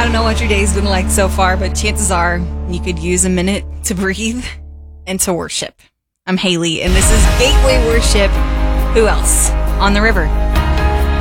I don't know what your day's been like so far, but chances are you could use a minute to breathe and to worship. I'm Haley, and this is Gateway Worship. Who else? On the River.